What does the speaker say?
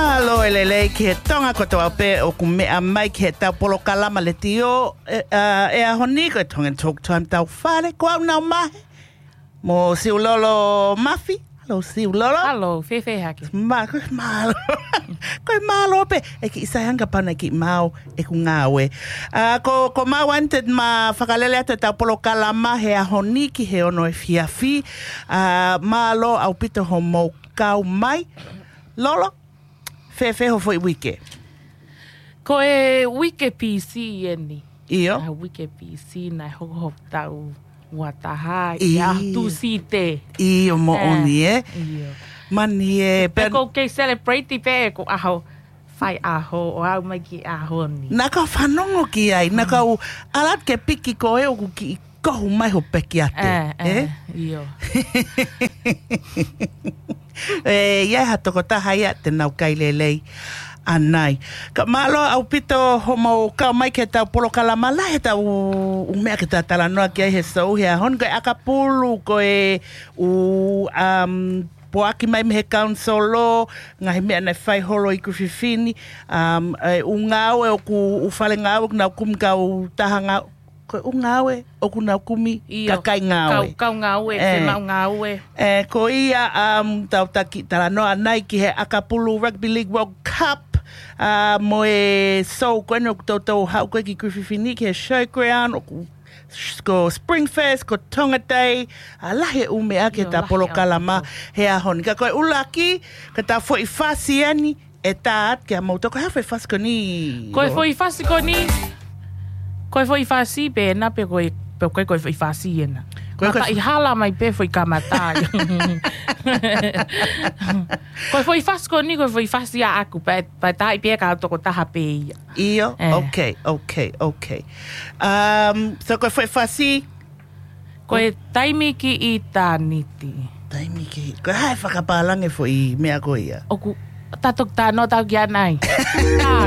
Malo elelei ki he tonga koto au pe o ku mea mai ki he tau polo kalama le tio e a honi ko tonga talk time tau whare ko au nau mahe mo siulolo mafi. Hello siulolo. Hello, fefe haki. Koe malo. Koe malo pe e ki isahanga pana ki mau e ku ngawe. Ko mau wanted ma whakalele atu tau polo kalama he a honi ki he ono e fiafi. Malo au pito ho mou kau mai. Lolo. Fefe ho foi wike. Ko e wike PC eni. Iyo. Wike PC na ho tau wataha ia tu site. Iyo mo oni e. Iyo. Mani e. Ko ke celebrate pe ko aho fai aho o au mai ki aho ni. Naka whanongo ki ai. Naka u alat ke piki ko e o ku ki kohu mai ho peki ate. Iyo. Ia hatoko taha ia te nau kailelei anai. Ka malo au pito homo kau mai ke tau polo kalamala he tau umea ke tau talanoa ki ai he sau hea hon koe akapulu koe poaki mai me he kaunsolo ngahi mea nei whai holo i kuwhiwhini ngau e o ku ufale ngau nau kumkau taha ngau koe ngawe o ku nau kumi kakai ngawe. Kau ngawe, te mau ngawe. Ko ia tau taki talanoa nai ki he Akapulu Rugby League World Cup mo e sau koe no tau hau koe ki kuwhiwhini ki he showground ko Springfest, ko Tonga Day, lahe umea ke ta polo kalama he ahon. Ka koe ulaki, ka ta fo i whasi ani e taat ke a mauta. Ko hea fo i whasi ko ni? Koe fo i whasi ko ni? Koe fo i whasi pe ena pe koe fo i whasi ena. Mata i hala mai pe fo i kamatai. Koe fo i whasi ko ni, koe fo i whasi a aku pa tai pe ka toko taha pe ia. Iyo? Okay. So koe fo i whasi? Koe taimi ki i tāniti. Taimi ki? Koe hae whakapalange fo i mea koe ia? Oku tatok tāno tau ki anai. Tā